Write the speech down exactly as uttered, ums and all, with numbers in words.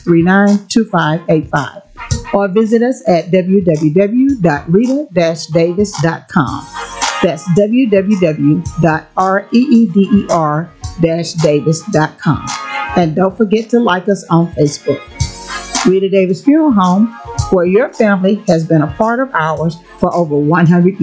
three nine, two five eight five. Or visit us at w w w dot rita dash davis dot com. That's w w w dot reeder davis dot com. And don't forget to like us on Facebook. Rita Davis Funeral Home, where your family has been a part of ours for over one hundred years.